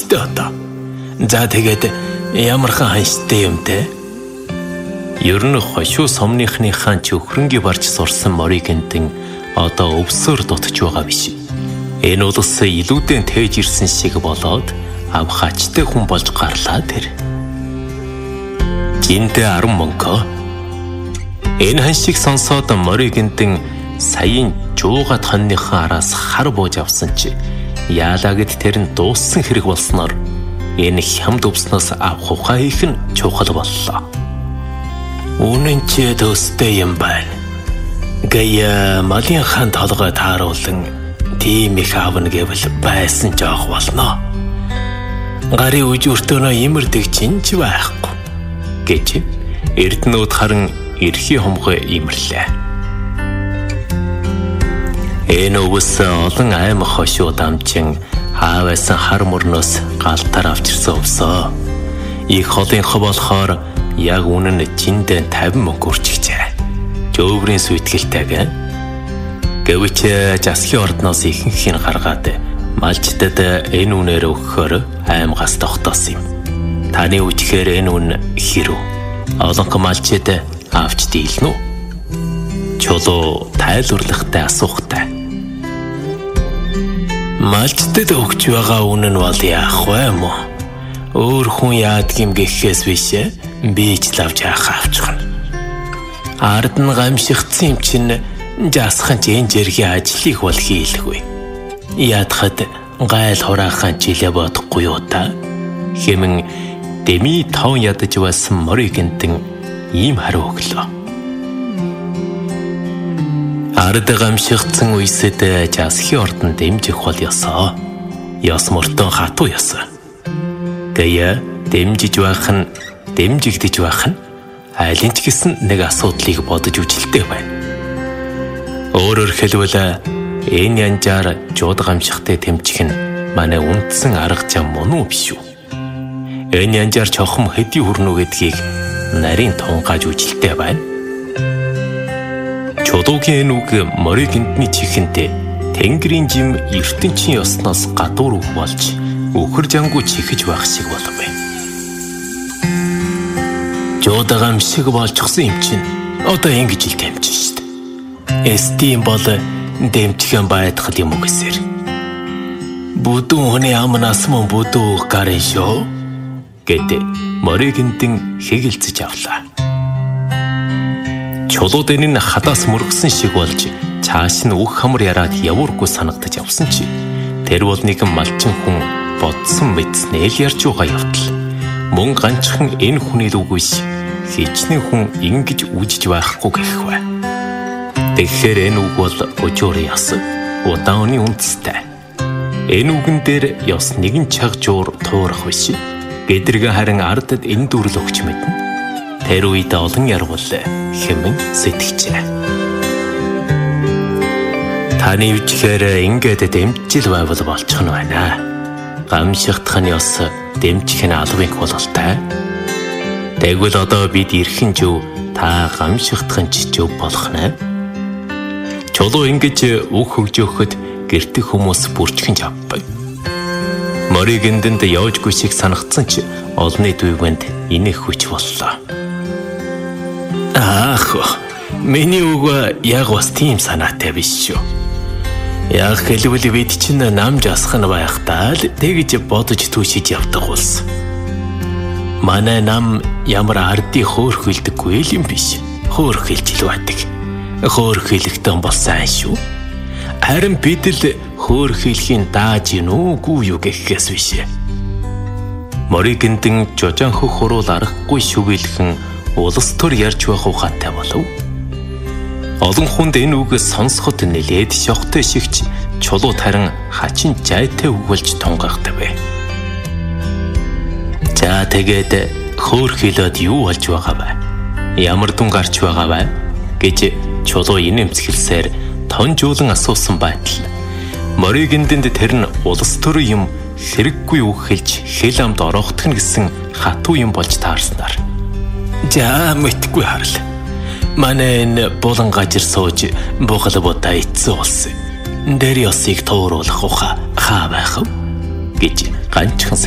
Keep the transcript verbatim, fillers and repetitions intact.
штэ одоо. За тэгээд ямархан ханштай юм те? Ер нь хошуу сомныхныхаа ч өхрөнгийн барж сурсан Моригэнтэн одоо өвсөөр дутж байгаа биш. Энэ улс илүүдэн тээж ирсэн шиг болоод авхачтай хүн болж гарлаа тэр. Жинтэй аран мөнгө. Энэ ханшиг сонсоод Моригэнтэн саяын жуугат хонныхаа араас хар бууж авсан чи яалагд тэр нь дууссан хэрэг болсноор энэ хямд өвснөөс авах ухаан их нь чухал боллоо. Үнэн ч төстэй юм байна. Гая малын хаан толгой тааруулан тийм их авна гэвэл байсан жоох болно. Гарын үжүртөнөө имэрдэг чинч байхгүй гэж Эрдэнүүд харан эрхий хомгой имэрлээ. Энэ өвс олон аймаг хошуу дамчин хаавайсан хар мөрнөөс галтар авчирсан өвсөө. Их холынхо болохоор яг үнэн жиндээ тавин мөнгө үрчигчээ. Жөөврийн сүйтгэлтэйг. Гэвч засгийн ордноос ихэнх нь гаргаад малчтад энэ үнээр өгөхөөр аймгаас тогтоосон юм. Таны үжихээр энэ үн хэрүү? Олонх малчид авч дийлнэ үү? Чулуу тайлбарлахтай асуухтай. Малчтад өгч байгаа үнэн нь бол яах вэ юм уу? Өөр хүн яадаг юм гэхээс биш би ч лавж яах авчихна. Ард нь гамшигдсан юм чинь жасхан ч энэ зэргийн ажлыг бол хийлгүй. Яадахад гайл хураахан жилээ бодохгүй юу та? Хэмэн дэми таван ядаж байсан Моригэнтэн ийм хариу өглөө. Ард гамшигдсан үесэд жасхийн ордон дэмжих бол ёсоо. Ёс мөртөө хатуу ёсоо. Гая дэмжиж байх нь дэмжигдэж байх нь айлын ч гэсэн нэг асуудлыг бодож үжилтэй байна. Өөрөөр хэлбэл энэ янжаар жууд гамшихтай тэмчих нь манай үндсэн арга зам мөн үү биш үү? Энэ янжаар чохом хэдий хүрнэ гэдгийг нарийн тунгааж үжилтэй байна. Чулуугийн үг Моригэнтний чихэнтэй тэнгэрийн жим ертөнцийн ёсноос гадуур үг болж өхөр жангуу чихэж байх шиг болов. Жууд гамшиг болчихсон юм чинь одоо ингэж ил тэмчин шүү дээ. Эстийн бол дэмтгэн байдах юм уу гэсээр. Бүдүүн хүний амнаас мөн бүдүү гарын шүү гэдэг Моригэнтэн хэгэлцэж авлаа. Чулууд энэ хадаас мөргсөн шиг болж цааш нь үг хамар яраад явуургүй санагдаж явсан чи тэр бол нэгэн малчин хүн бодсон мэдснээ л ярьж байгаа явдал. Мөн ганцхан энэ хүний л үгүйс хичнээн хүн ингэж үжиж байхгүй гэх бай. Тэгэхээр энэ үг бол өчөөр яс удааны үндэстэй. Энэ үгэн дээр ёс нэгэн чаг жуур туурах биш. Гэдрэг харин ардад энэ дүрл өгч мэднэ. Тэр үед олон ярвал хэмэн сэтгэжээ. Таны үжихээр ингээд дэмжил байвал болчих нь байна. Гамшигдах нь ёс дэмжих нь албыг бололтой. Тэгвэл одоо бид эрхэн жив та гамшигдах нь жив болох нэ. Чулуу ингэж үг хөгжөөхөд гэртэх хүмүүс бүрчхэн авбай. Моригэнтэнд явжгүй шиг санагдсан ч олны дүйгэнд инэх хүч боллоо. Аах, миний үг яг бас тийм санаатай биш шүү. Яг хэлбэл бид чинь нам жасах нь байхдаа л тэгж бодож түүшиж явдаг болсон. Манай нам ямар ардын хөөх хилдэггүй юм биш. Хөөх хилж л байдаг. Хөөх хилэгтэн бол сайн шүү. Харин бид л хөөх хилхийн дааж нүггүй юу гэхээс биш. Моригэнтэн жожон хөх хуруул арахгүй шүвэлхэн улс төр ярьж байх ухаатай болов. Олон хүнд энэ үгээс сонсоход нэлээд шохтой шигч чулуу тарин хачин жайтай үг болж тунгахтай бай. За тэгээд хөөх хилээд юу болж байгаа вэ? Ямар дүн гарч байгаа вэ гэж чулуу инэмцгэлсээр тонжуулан асуусан байтал Моригэнтэнд тэр нь улс төр юм хэрэггүй үг хэлж хэл амд орохдох нь гэсэн хатуу юм болж таарснаар. За мэдгүй харал. Манай энэ булан гажир сууж бугал бодаа ицсэн болсон. Дээр ёсыг тууруулах ухаа хаа байх вэ гэж ганчхан